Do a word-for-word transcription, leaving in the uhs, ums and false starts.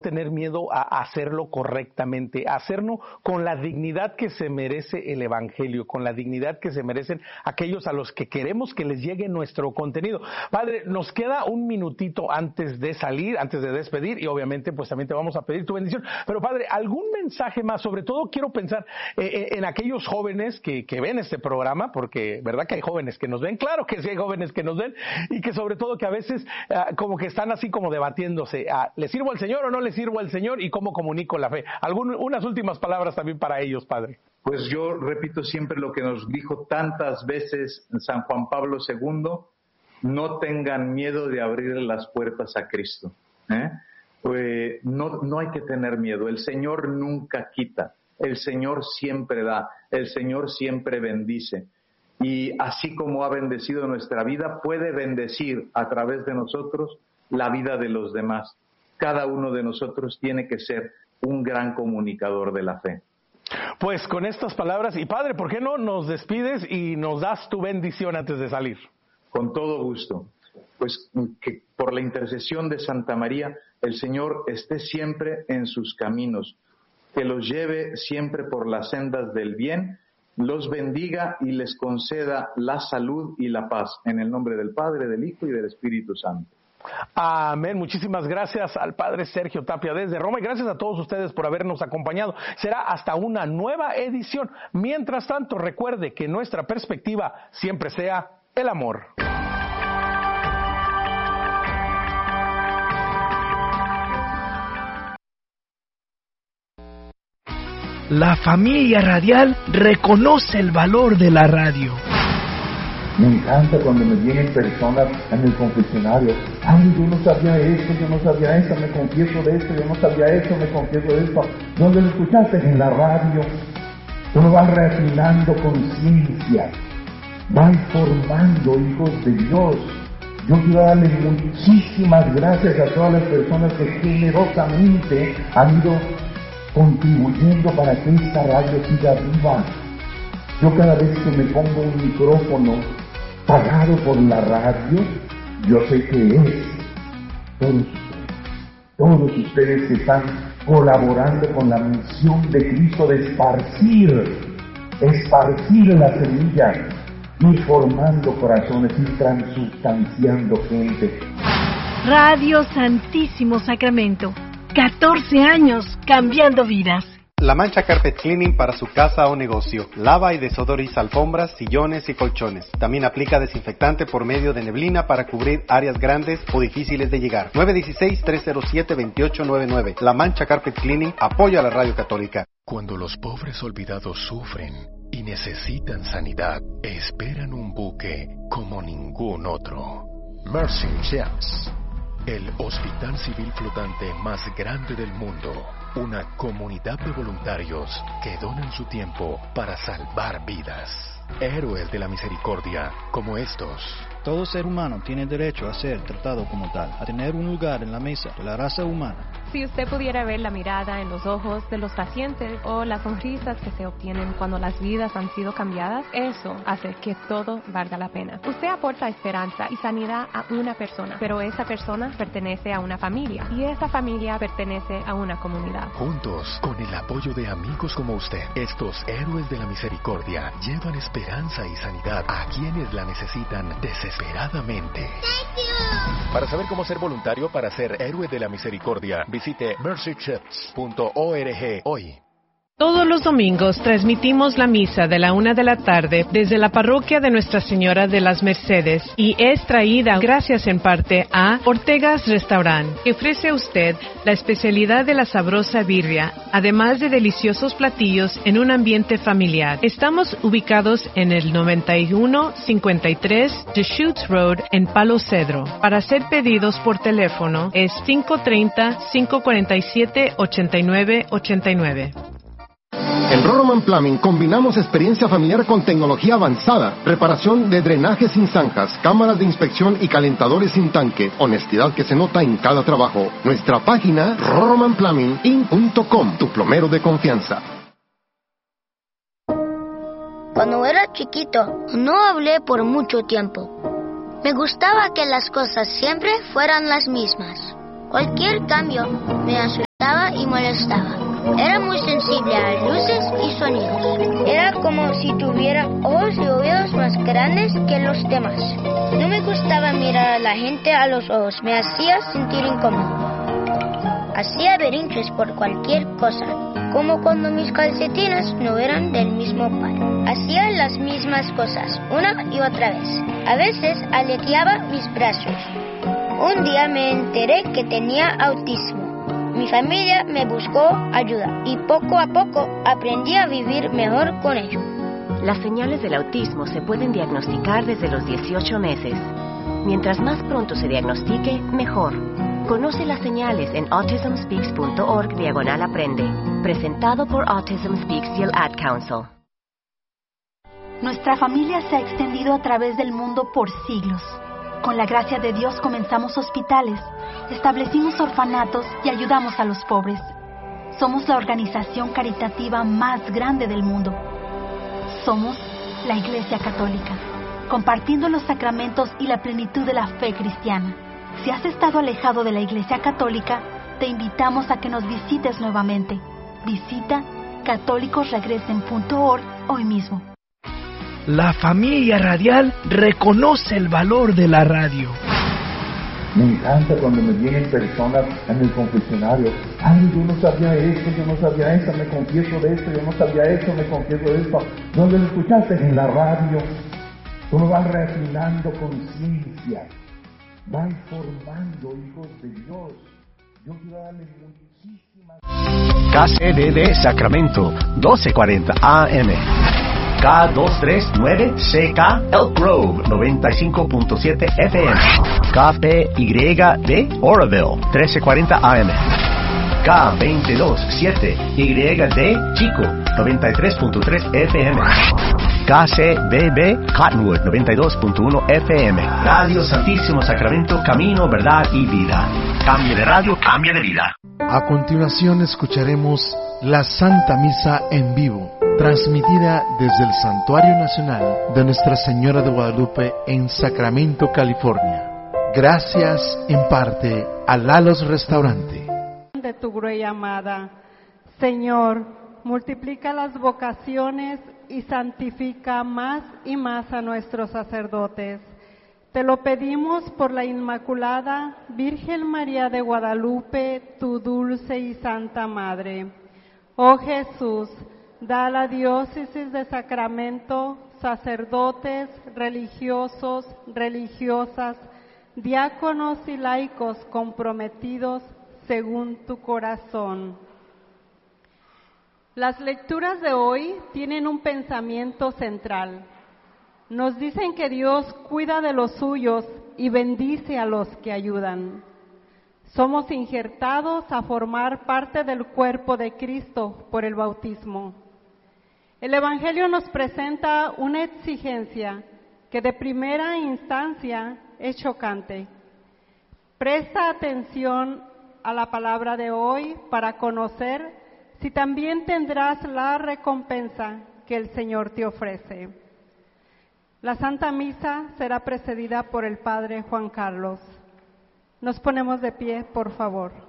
tener miedo a hacerlo correctamente, a hacerlo con la dignidad que se merece el Evangelio, con la dignidad que se merecen aquellos a los que queremos que les llegue nuestro contenido. Padre, nos queda un minutito antes de salir, antes de despedir, y obviamente pues también te vamos a pedir tu bendición. Pero Padre, ¿algún mensaje más? Sobre todo quiero pensar eh, en aquellos jóvenes que, que ven este programa, porque verdad que hay jóvenes que nos ven, claro que sí hay jóvenes que nos ven, y que sobre todo que a veces uh, como que están así como debatiéndose, uh, ¿le sirvo al Señor o no le sirvo al Señor? ¿Y cómo comunico la fe? Algún, unas últimas palabras también para ellos, Padre. Pues yo repito siempre lo que nos dijo tantas veces San Juan Pablo segundo, no tengan miedo de abrir las puertas a Cristo. ¿eh? Pues no, no hay que tener miedo, el Señor nunca quita, el Señor siempre da, el Señor siempre bendice. Y así como ha bendecido nuestra vida, puede bendecir a través de nosotros la vida de los demás. Cada uno de nosotros tiene que ser un gran comunicador de la fe. Pues con estas palabras, y Padre, ¿por qué no nos despides y nos das tu bendición antes de salir? Con todo gusto. Pues que por la intercesión de Santa María, el Señor esté siempre en sus caminos, que los lleve siempre por las sendas del bien, los bendiga y les conceda la salud y la paz. En el nombre del Padre, del Hijo y del Espíritu Santo. Amén. Muchísimas gracias al Padre Sergio Tapia desde Roma y gracias a todos ustedes por habernos acompañado. Será hasta una nueva edición. Mientras tanto, recuerde que nuestra perspectiva siempre sea el amor. La familia radial reconoce el valor de la radio. Me encanta cuando me vienen personas en el confesionario. Ay, yo no sabía esto, yo no sabía esto, me confieso de esto, yo no sabía esto, me confieso de esto. ¿Dónde lo escuchaste? En la radio. Uno va refinando conciencia, va formando hijos de Dios. Yo quiero darle muchísimas gracias a todas las personas que generosamente han ido contribuyendo para que esta radio siga viva. Yo cada vez que me pongo un micrófono pagado por la radio, yo sé que es todos ustedes, todos ustedes que están colaborando con la misión de Cristo de esparcir, esparcir la semilla, ir formando corazones, ir transubstanciando gente. Radio Santísimo Sacramento, catorce años cambiando vidas. La Mancha Carpet Cleaning para su casa o negocio. Lava y desodoriza alfombras, sillones y colchones. También aplica desinfectante por medio de neblina para cubrir áreas grandes o difíciles de llegar. nueve uno seis, tres cero siete, dos ocho nueve nueve. La Mancha Carpet Cleaning apoya a la Radio Católica. Cuando los pobres olvidados sufren y necesitan sanidad, esperan un buque como ningún otro. Mercy Ships, el hospital civil flotante más grande del mundo. Una comunidad de voluntarios que donan su tiempo para salvar vidas. Héroes de la misericordia como estos. Todo ser humano tiene derecho a ser tratado como tal, a tener un lugar en la mesa de la raza humana. Si usted pudiera ver la mirada en los ojos de los pacientes o las sonrisas que se obtienen cuando las vidas han sido cambiadas, eso hace que todo valga la pena. Usted aporta esperanza y sanidad a una persona, pero esa persona pertenece a una familia y esa familia pertenece a una comunidad. Juntos, con el apoyo de amigos como usted, estos héroes de la misericordia llevan esperanza y sanidad a quienes la necesitan desesperadamente. Para saber cómo ser voluntario para ser héroe de la misericordia, visite mercy chips punto org hoy. Todos los domingos transmitimos la misa de la una de la tarde desde la parroquia de Nuestra Señora de las Mercedes y es traída gracias en parte a Ortega's Restaurant, que ofrece a usted la especialidad de la sabrosa birria, además de deliciosos platillos en un ambiente familiar. Estamos ubicados en el noventa y uno cincuenta y tres Deschutes Road en Palo Cedro. Para hacer pedidos por teléfono es cinco tres cero, cinco cuatro siete, ocho nueve ocho nueve. En Roroman Plumbing combinamos experiencia familiar con tecnología avanzada, reparación de drenajes sin zanjas, cámaras de inspección y calentadores sin tanque, honestidad que se nota en cada trabajo. Nuestra página roroman plumbing inc punto com, tu plomero de confianza. Cuando era chiquito, no hablé por mucho tiempo. Me gustaba que las cosas siempre fueran las mismas. Cualquier cambio me asustaba. irritaba y molestaba. Era muy sensible a las luces y sonidos. Era como si tuviera ojos y oídos más grandes que los demás. No me gustaba mirar a la gente a los ojos, me hacía sentir incómodo. Hacía berrinches por cualquier cosa, como cuando mis calcetines no eran del mismo par. Hacía las mismas cosas, una y otra vez. A veces aleteaba mis brazos. Un día me enteré que tenía autismo. Mi familia me buscó ayuda y poco a poco aprendí a vivir mejor con ello. Las señales del autismo se pueden diagnosticar desde los dieciocho meses. Mientras más pronto se diagnostique, mejor. Conoce las señales en autism speaks punto org diagonal aprende. Presentado por Autism Speaks y el Ad Council. Nuestra familia se ha extendido a través del mundo por siglos. Con la gracia de Dios comenzamos hospitales, establecimos orfanatos y ayudamos a los pobres. Somos la organización caritativa más grande del mundo. Somos la Iglesia Católica, compartiendo los sacramentos y la plenitud de la fe cristiana. Si has estado alejado de la Iglesia Católica, te invitamos a que nos visites nuevamente. Visita católicos regresen punto org hoy mismo. La familia radial reconoce el valor de la radio. Me encanta cuando me vienen personas en el confesionario. Ay, yo no sabía esto, yo no sabía esto, me confieso de esto, yo no sabía esto, me confieso de esto. ¿Dónde lo escuchaste? En la radio. Uno va refinando conciencia, va formando hijos de Dios. Yo quiero darle muchísimas... K C D D Sacramento, doce cuarenta A M. K doscientos treinta y nueve C K Elk Grove, noventa y cinco punto siete F M. K P Y D Oroville, trece cuarenta A M. K veintidós siete Y D Chico, noventa y tres punto tres F M. K C B B Cottonwood, noventa y dos punto uno F M. Radio Santísimo Sacramento, camino, verdad y vida. Cambio de radio, cambio de vida. A continuación escucharemos la Santa Misa en vivo, transmitida desde el Santuario Nacional de Nuestra Señora de Guadalupe en Sacramento, California. Gracias en parte a Lalos Restaurante. De tu gruella amada, Señor, multiplica las vocaciones y santifica más y más a nuestros sacerdotes. Te lo pedimos por la Inmaculada Virgen María de Guadalupe, tu dulce y santa Madre. Oh Jesús, da a la diócesis de Sacramento sacerdotes, religiosos, religiosas, diáconos y laicos comprometidos según tu corazón. Las lecturas de hoy tienen un pensamiento central. Nos dicen que Dios cuida de los suyos y bendice a los que ayudan. Somos injertados a formar parte del cuerpo de Cristo por el bautismo. El Evangelio nos presenta una exigencia que de primera instancia es chocante. Presta atención a la palabra de hoy para conocer si también tendrás la recompensa que el Señor te ofrece. La Santa Misa será precedida por el Padre Juan Carlos. Nos ponemos de pie, por favor.